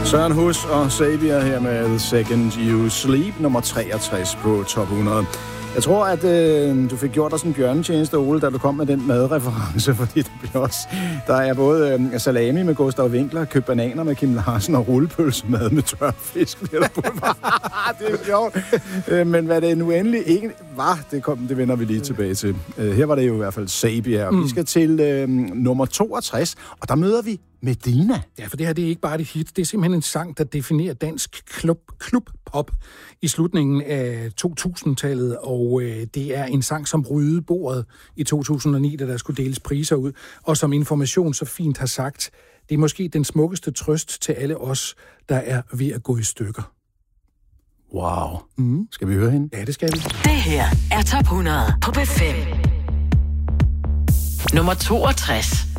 Søren Hus og Xavier her med Second You Sleep, nummer 63 på Top 100. Jeg tror, at du fik gjort dig sådan en bjørnetjeneste, Ole, da du kom med den madreference, fordi der er både salami med Gustav Winkler, købt bananer med Kim Larsen og rullepølsemad med tør fisk. Det er sjovt. Men hvad det nu endelig ikke var, det vender vi lige tilbage til. Her var det jo i hvert fald Xavier. Vi skal til nummer 62, og der møder vi Medina. Ja, for det her det er ikke bare et hit. Det er simpelthen en sang, der definerer dansk klubpop i slutningen af 2000-tallet, og det er en sang, som ryddede bordet i 2009, da der skulle deles priser ud, og som Information så fint har sagt, det er måske den smukkeste trøst til alle os, der er ved at gå i stykker. Wow. Skal vi høre hende? Ja, det skal vi. Det her er Top 100 på P5. Nummer 62.